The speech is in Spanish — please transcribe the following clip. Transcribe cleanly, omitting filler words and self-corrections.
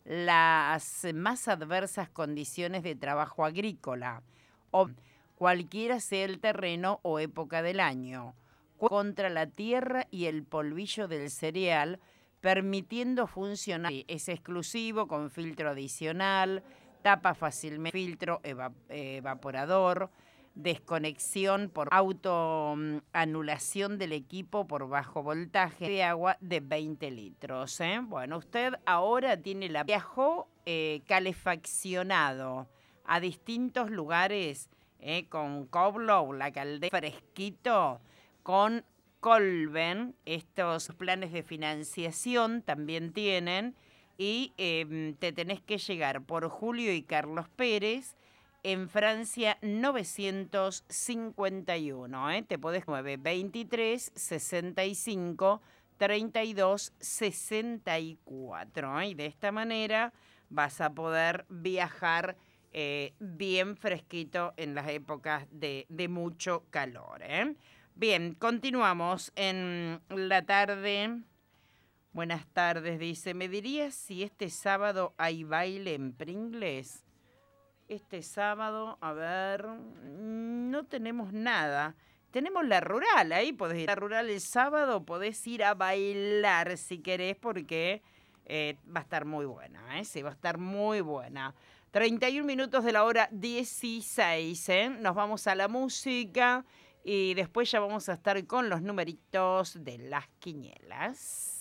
las más adversas condiciones de trabajo agrícola, o cualquiera sea el terreno o época del año, contra la tierra y el polvillo del cereal, permitiendo funcionar. Es exclusivo, con filtro adicional, tapa fácilmente, filtro evaporador, desconexión por autoanulación del equipo por bajo voltaje de agua de 20 litros. Bueno, usted ahora tiene viajó calefaccionado a distintos lugares con Coblow, la caldera fresquito, con Colven, estos planes de financiación también tienen, y te tenés que llegar por Julio y Carlos Pérez, en Francia 951, te podés 923 65 32 64, y de esta manera vas a poder viajar bien fresquito en las épocas de mucho calor. Bien, continuamos en la tarde. Buenas tardes, dice, ¿me dirías si este sábado hay baile en Pringles? Este sábado, a ver, no tenemos nada. Tenemos la rural, ahí podés ir a la rural el sábado, podés ir a bailar si querés, porque va a estar muy buena, sí, va a estar muy buena. 31 minutos de la hora 16, Nos vamos a la música y después ya vamos a estar con los numeritos de las quinielas.